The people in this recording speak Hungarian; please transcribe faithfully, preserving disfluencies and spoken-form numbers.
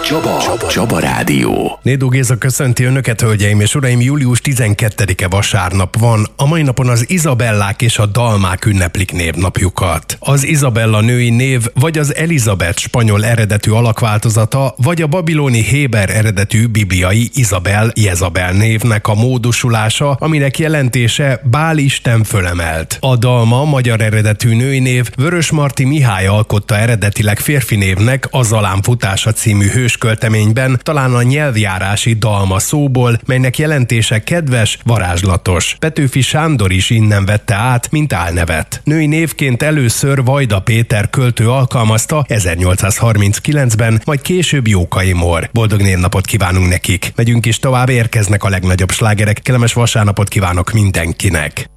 Csaba, Csaba, Csaba Rádió. Nédó Géza köszönti önöket, hölgyeim és uraim, július tizenkettedike vasárnap van. A mai napon az Izabellák és a Dalmák ünneplik névnapjukat. Az Izabella női név vagy az Elizabeth spanyol eredetű alakváltozata, vagy a babiloni héber eredetű bibliai Izabel, Jezabel névnek a módosulása, aminek jelentése Bál isten fölemelt. A Dalma magyar eredetű női név Vörösmarty Mihály alkotta eredetileg férfi névnek a Zalám futása című hőskölteményben, talán a nyelvjárási dalma szóból, melynek jelentése kedves, varázslatos. Petőfi Sándor is innen vette át, mint álnevet. Női névként először Vajda Péter költő alkalmazta ezernyolcszázharminckilencben, majd később Jókai Mór. Boldog névnapot kívánunk nekik. Megyünk is tovább, érkeznek a legnagyobb slágerek. Kellemes vasárnapot kívánok mindenkinek.